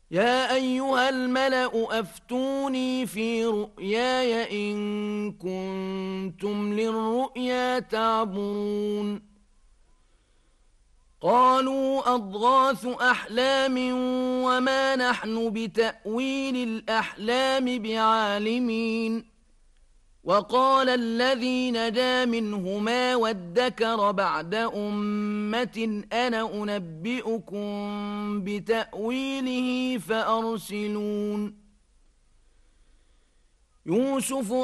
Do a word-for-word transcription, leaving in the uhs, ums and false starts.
يا أيها الملأ أفتوني في رؤياي إن كنتم للرؤيا تعبرون قالوا أضغاث أحلام وما نحن بتأويل الأحلام بعالمين وقال الذي نجا منهما وادكر بعد أمة أنا أنبئكم بتأويله فأرسلون يوسف